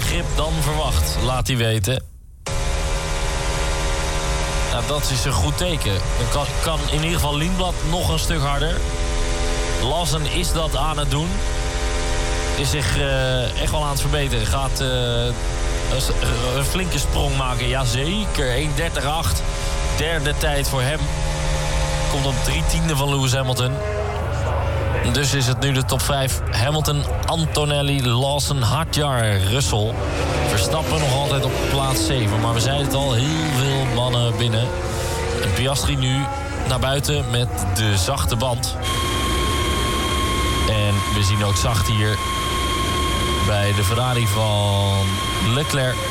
meer grip dan verwacht, laat hij weten. Nou, dat is een goed teken. Dan kan in ieder geval Lindblad nog een stuk harder. Lawson is dat aan het doen. Is zich echt wel aan het verbeteren. Gaat een flinke sprong maken. Jazeker, 1.30.8. Derde tijd voor hem. Komt op 3/10 van Lewis Hamilton. Dus is het nu de top 5. Hamilton, Antonelli, Lawson, Hadjar, Russell. Verstappen nog altijd op plaats 7. Maar we zeiden het al, heel veel mannen binnen. En Piastri nu naar buiten met de zachte band. En we zien ook zacht hier bij de Ferrari van Leclerc